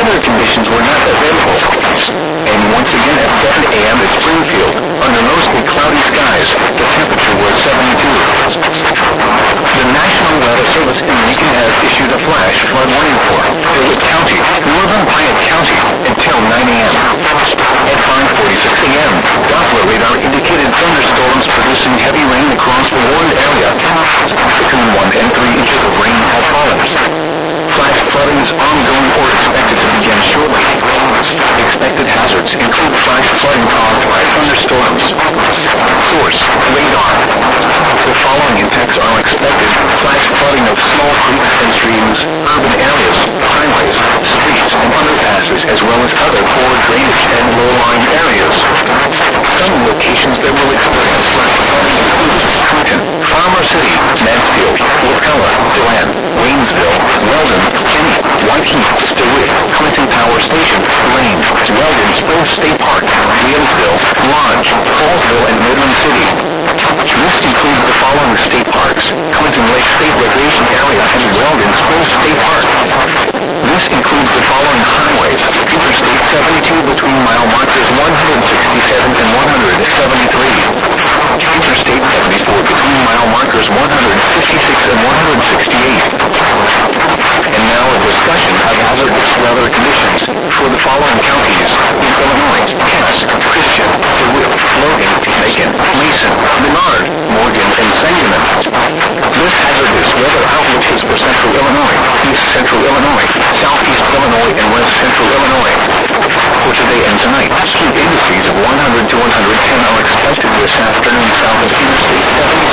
weather conditions were not available. And once again at 7 a.m. at Springfield, under mostly cloudy skies, the temperature was 72. The National Weather Service in Lincoln has issued a flash flood warning for DeWitt County, northern Piatt County, until 9 a.m. At 5:46 a.m., Doppler radar indicated thunderstorms producing heavy rain across the warned area. Between 1 and 3 inches of rain have fallen. Flash flooding is ongoing or expected to begin shortly. Expected hazards include flash flooding caused by thunderstorms. Source: radar. The following impacts are expected: flash flooding of small creeks and streams, urban areas, highways, streets, and underpasses, as well as other poor drainage and low-lying areas. Some locations that will experience flash flooding include Trenton, Farmer City, Mansfield, Wapella, DeLand, Waynesville, Weldon, Kinney, Whiteheath, DeWitt, Clinton Power Station, Lane, Weldon, Springs State Park, Williamsville, Lodge, Hallsville, and Midland City. This includes the following state parks: Clinton Lake State Recreation Area and Weldon Springs State Park. This includes the following highways: Interstate 72 between mile markers 167 and 173. Interstate 74 between mile markers 156 and 168. And now a discussion of hazardous weather conditions for the following counties in Illinois: Cass, Christian, DeWitt, Logan, Macon, Mason, Menard, Morgan, and Sangamon. This hazardous weather outlook is for Central Illinois, East Central Illinois, Southeast Illinois, and West Central Illinois. For today and tonight, heat indices of 100 to 110 are expected this afternoon south of Interstate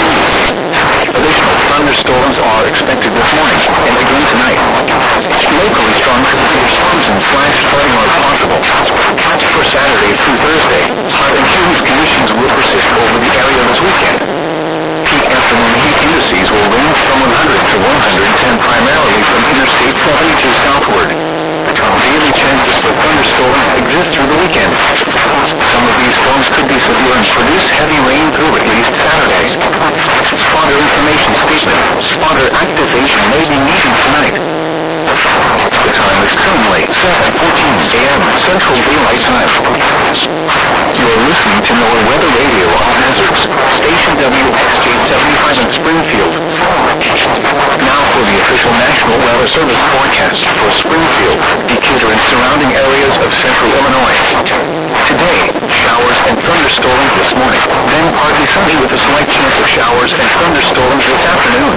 72. Additional thunderstorms are expected this morning and again tonight. Locally strong severe storms and flash flooding are possible. For Saturday through Thursday, hot and humid conditions will persist over the area this weekend. Peak afternoon heat indices will range from 100 to 110 primarily from Interstate 72 southward. Daily chances for thunderstorms exist through the weekend. Some of these storms could be severe and produce heavy rain through at least Saturday. Spotter information statement: spotter activation may be needed tonight. The time is currently 7:14 a.m. Central Daylight Time. You're listening to NOAA Weather Radio on Hazards, Station WXJ 75 in Springfield. Now for the official National Weather Service forecast for Springfield, Decatur, and surrounding areas of Central Illinois. Today, showers and thunderstorms this morning, then partly sunny with a slight chance of showers and thunderstorms this afternoon.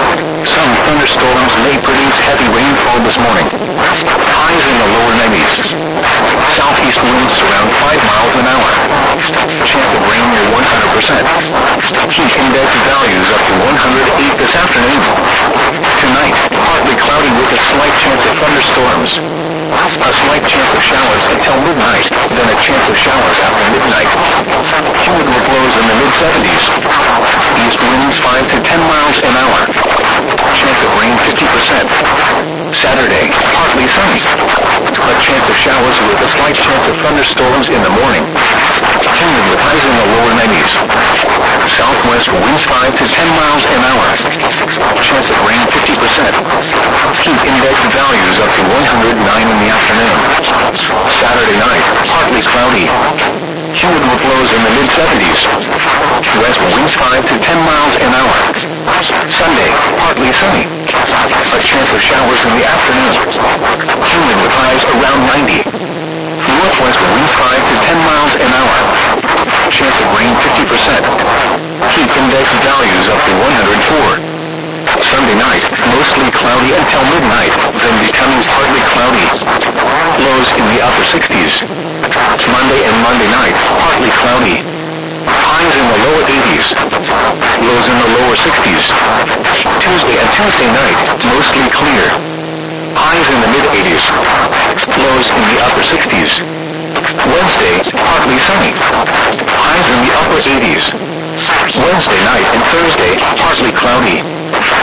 Some thunderstorms may produce heavy rainfall this morning. Highs in the lower 90s. Southeast winds around 5 miles an hour. Chance of rain near 100%. Heat index values up to 108 this afternoon. Tonight, partly cloudy with a slight chance of thunderstorms. A slight chance of showers until midnight, then a chance of showers after midnight. Humid with lows in the mid-70s. East winds 5 to 10 miles an hour. Chance of rain 50%. Saturday, partly sunny. A chance of showers with a slight chance of thunderstorms in the morning. Humid with highs in the lower 90s. Southwest winds 5 to 10 miles an hour. Chance of rain 50%. Heat index values up to 109 in the afternoon. Saturday night, partly cloudy. Humid with lows in the mid-70s. West winds 5 to 10 miles an hour. Sunday, partly sunny. A chance of showers in the afternoon. Humid with highs around 90. Northwest winds 5 to 10 miles an hour. Chance of rain 50%. Heat index values up to 104. Sunday night, mostly cloudy until midnight, then becoming partly cloudy. Lows in the upper 60s. Monday and Monday night, partly cloudy. Highs in the lower 80s. Lows in the lower 60s. Tuesday and Tuesday night, mostly clear. Highs in the mid-80s. Lows in the upper 60s. Wednesday, partly sunny. Highs in the upper 80s. Wednesday night and Thursday, partly cloudy.